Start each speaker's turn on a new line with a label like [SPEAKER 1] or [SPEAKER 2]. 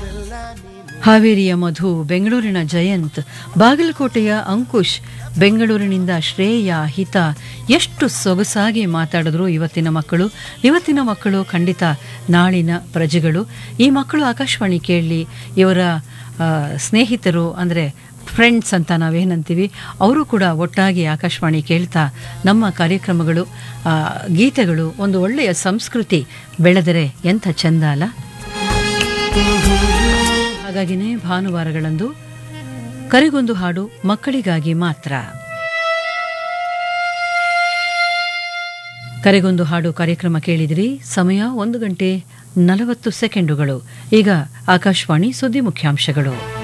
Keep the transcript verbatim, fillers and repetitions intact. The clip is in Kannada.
[SPEAKER 1] ಹಾವೇರಿಯ ಮಧು, ಬೆಂಗಳೂರಿನ ಜಯಂತ್, ಬಾಗಲಕೋಟೆಯ ಅಂಕುಶ್, ಬೆಂಗಳೂರಿನಿಂದ ಶ್ರೇಯ, ಹಿತ, ಎಷ್ಟು ಸೊಗಸಾಗಿ ಮಾತಾಡಿದ್ರು ಇವತ್ತಿನ ಮಕ್ಕಳು. ಇವತ್ತಿನ ಮಕ್ಕಳು ಖಂಡಿತ ನಾಳಿನ ಪ್ರಜೆಗಳು. ಈ ಮಕ್ಕಳು ಆಕಾಶವಾಣಿ ಕೇಳಲಿ, ಇವರ ಸ್ನೇಹಿತರು ಅಂದರೆ ಫ್ರೆಂಡ್ಸ್ ಅಂತ ನಾವೇನಂತೀವಿ, ಅವರು ಕೂಡ ಒಟ್ಟಾಗಿ ಆಕಾಶವಾಣಿ ಕೇಳ್ತಾ ನಮ್ಮ ಕಾರ್ಯಕ್ರಮಗಳು, ಗೀತೆಗಳು, ಒಂದು ಒಳ್ಳೆಯ ಸಂಸ್ಕೃತಿ ಬೆಳೆದರೆ ಎಂಥ ಚೆಂದ ಅಲ್ಲ. ಹಾಗಾಗಿನೇ ಭಾನುವಾರಗಳಂದು ಕರೆಗೊಂದು ಹಾಡು ಮಕ್ಕಳಿಗಾಗಿ ಮಾತ್ರ. ಕರೆಗೊಂದು ಹಾಡು ಕಾರ್ಯಕ್ರಮ ಕೇಳಿದಿರಿ. ಸಮಯ ಒಂದು ಗಂಟೆ ನಲವತ್ತು ಸೆಕೆಂಡುಗಳು. ಈಗ ಆಕಾಶವಾಣಿ ಸುದ್ದಿ ಮುಖ್ಯಾಂಶಗಳು.